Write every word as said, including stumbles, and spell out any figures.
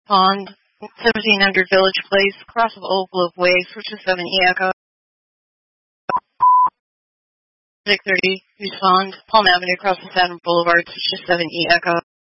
Pond, seventeen hundred Village Place, cross of Old Globe Way, switch to seven E Echo. six thirty, Goose Pond, Palm Avenue, cross of Saturn Boulevard, switch to seven E Echo.